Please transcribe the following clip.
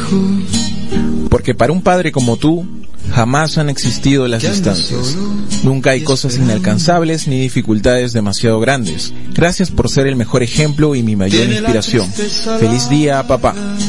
Porque para un padre como tú, jamás han existido las distancias. Nunca hay cosas inalcanzables ni dificultades demasiado grandes. Gracias por ser el mejor ejemplo y mi mayor inspiración. Feliz día, papá.